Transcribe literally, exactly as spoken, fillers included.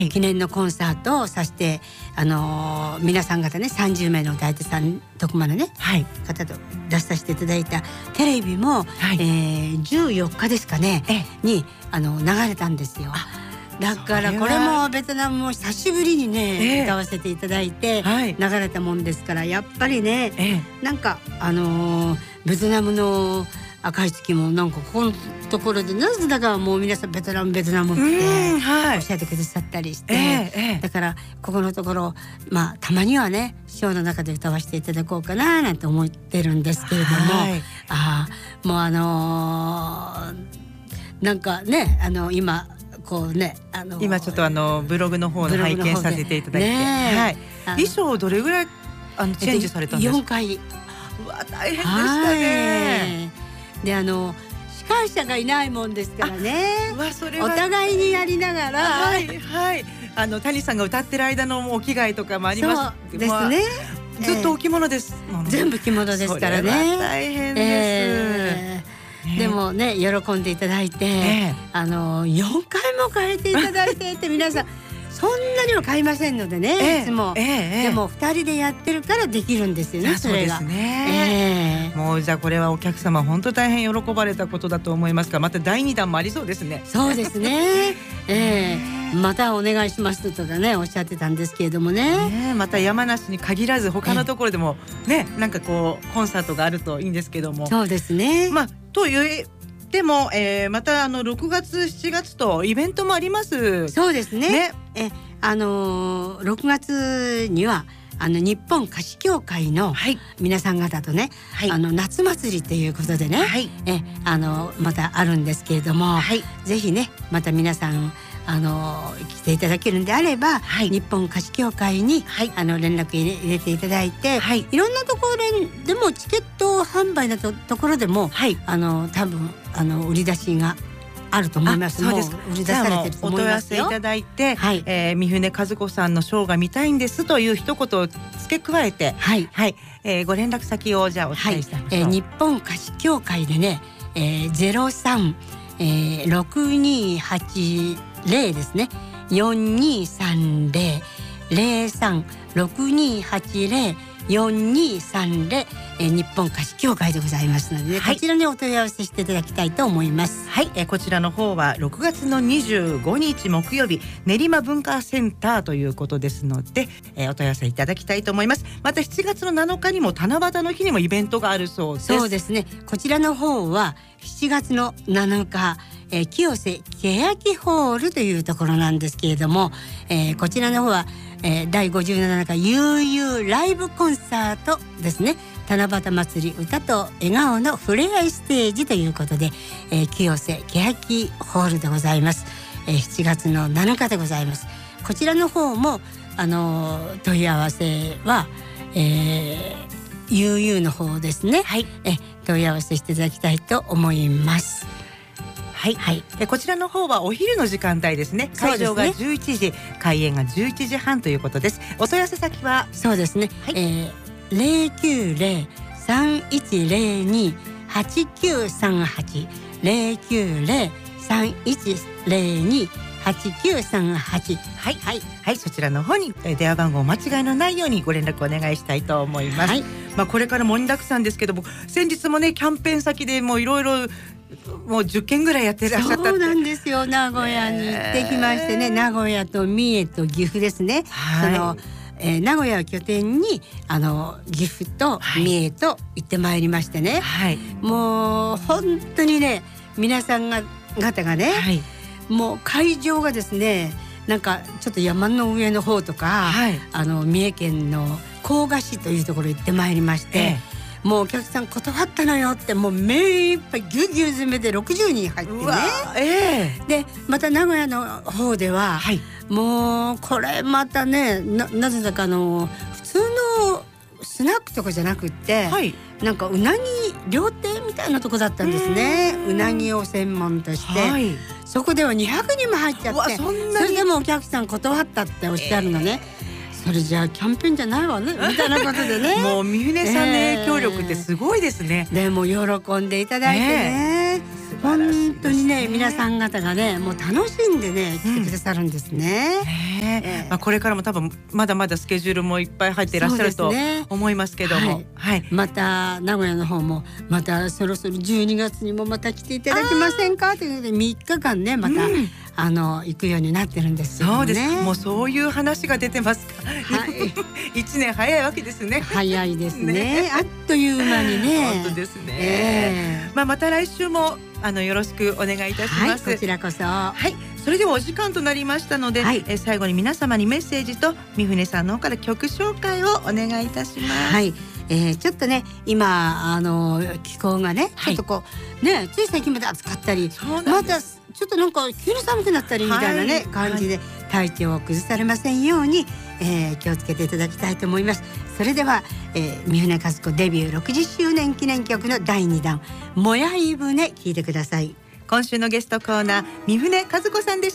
記念のコンサートをさせて、あのー、皆さん方ねさんじゅうめいの歌い手さんとこまでね、はい、方と出させていただいたテレビも、はい、えー、じゅうよっかですかねにあの流れたんですよ。だからこれもベトナムも久しぶりにね、えー、歌わせていただいて流れたもんですから、やっぱりね、えー、なんかあのー、ベトナムの赤い月もなんかここのところでなぜだかもう皆さんベトナムベトナムっておっしゃってくださったりして、えーえー、だからここのところまあたまにはねショーの中で歌わせていただこうかななんて思ってるんですけれども、はい、あもうあのー、なんかねあの今こうねあのー、 今ちょっとあのブログの方の拝見させていただいて、ね、はい、衣装どれぐらいあのチェンジされたんですか？ よんかい。 うわ大変でしたね。 であの司会者がいないもんですからね、 わそれお互いにやりながら、 はいはい、あの谷さんが歌ってる間のお着替えとかもあります。 そうですね、 ずっとお着物です、 えー、全部着物ですからね。それは大変です、 えー、でもね喜んでいただいて、えー、あのよんかいも変えていただいてって皆さんそんなには買いませんのでね、えー、いつも、えーえー、でもふたりでやってるからできるんですよね。それがそうですね、えー、もうじゃあこれはお客様本当大変喜ばれたことだと思いますが、まただいにだんもありそうですね。 そうですね、えー、またお願いしますとかねおっしゃってたんですけれども ね, ねまた山梨に限らず他のところでもね、えー、なんかこうコンサートがあるといいんですけども。 そうですね、 まあというでも、えー、またあのろくがつしちがつとイベントもあります。 そうです ね, ねえあのー、ろくがつにはあの日本歌詞協会の皆さん方とね、はい、あの夏祭りということでね、はい、えあのまたあるんですけれども、はい、ぜひねまた皆さんあの来ていただけるんであれば、はい、日本歌詞協会に、はい、あの連絡入 れ, 入れていただいて、はい、いろんなところでもチケット販売の と, ところでも、はい、あの多分あの売り出しがあると思います。 そうです。 もう売り出されてると思いますよ。 お問い合わせいただいて、はい、えー、三船和子さんのショーが見たいんですという一言を付け加えて、はい、はい、えー、ご連絡先をじゃあお伝えしてみましょう。はい、えー、日本歌詞協会でね、えー、ゼロさん、えー、ろくにはちゼロですね、よんにさんゼロ ゼロさん ろくにはちゼロよんにさんゼロ、えー、日本歌詞協会でございますので、ね、はい、こちらにお問い合わせしていただきたいと思います。はい、えー、こちらの方はろくがつのにじゅうごにち木曜日練馬文化センターということですので、えー、お問い合わせいただきたいと思います。またしちがつのなのかにも七夕の日にもイベントがあるそうです。 そうですね、こちらの方はしちがつのなのか、えー、清瀬欅ホールというところなんですけれども、えー、こちらの方はえー、だいごじゅうななか悠々ライブコンサートですね。七夕祭り歌と笑顔のふれあいステージということで、えー、清瀬欅ホールでございます。えー、しちがつのなのかでございます。こちらの方もあのー、問い合わせは、えー、悠々の方ですね、はい、え問い合わせしていただきたいと思います。 はいはい、えこちらの方はお昼の時間帯ですね。会場がじゅういちじ、開演がじゅういちじはんということです。お問い合わせ先はそうですね、はい、えー、ゼロきゅうゼロ さんいちゼロに はちきゅうさんはち ゼロきゅうゼロ さんいちゼロに はちきゅうさんはち、 はいはいはい、そちらの方に電話番号間違いのないようにご連絡お願いしたいと思います。はい、まあ、これから盛りだくさんですけども、先日もねキャンペーン先でもういろいろもうじゅっけんぐらいやってらっしゃったって。 そうなんですよ。名古屋に行ってきましてね、名古屋と三重と岐阜ですね、はい、そのえー、名古屋を拠点にあの岐阜と三重と行ってまいりましてね、はい、もう本当にね皆さんが方がね、はい、もう会場がですねなんかちょっと山の上の方とか、はい、あの三重県の甲賀市というところ行ってまいりまして、ええ、もうお客さん断ったのよってもう目いっぱいぎゅうぎゅう詰めでろくじゅうにん入ってね、えー、でまた名古屋の方では、はい、もうこれまたね な, なぜだかの普通のスナックとかじゃなくって、はい、なんかうなぎ料亭みたいなとこだったんですね。うなぎを専門として、はい、そこではにひゃくにんも入っちゃって、 そ, それでもお客さん断ったっておっしゃるのね、えー、それじゃあキャンペーンじゃないわねみたいなことでねもう三船さんの影響力ってすごいですね、 えー、でも喜んでいただいてね、えー本当にね皆さん方がねもう楽しんでね来てくださるんですね。 うんねえーまあ、これからも多分まだまだスケジュールもいっぱい入っていらっしゃると思いますけども、 はいはい、また名古屋の方もまたそろそろじゅうにがつにもまた来ていただけませんかというのでみっかかんねまた、うん、あの行くようになってるんですよね。 そうです。もうそういう話が出てますか。はい、いちねん早いわけですね。 早いですね。ねあっという間にね。 本当ですね。えー、まあまた来週もあのよろしくお願いいたします。 はい、こちらこそ。 はい。それではお時間となりましたので、はい、え最後に皆様にメッセージと三船さんの方から曲紹介をお願いいたします。 はい。えー、ちょっとね今あの気候がね、はい、ちょっとこうねつい最近まで暑かったりまたちょっとなんか急に寒くなったりみたいなね、はい、感じで体調を崩されませんように、えー、気をつけていただきたいと思います。それでは、えー、三船和子デビューろくじゅっしゅうねん記念曲のだいにだんもやい舟聞いてください。 今週のゲストコーナー三船和子さんでした。